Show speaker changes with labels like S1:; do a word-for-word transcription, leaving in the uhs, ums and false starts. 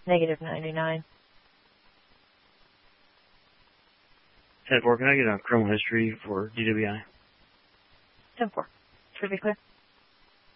S1: Negative ninety-nine.
S2: ten four, can I get a criminal history for D W I?
S1: ten four. Should be clear.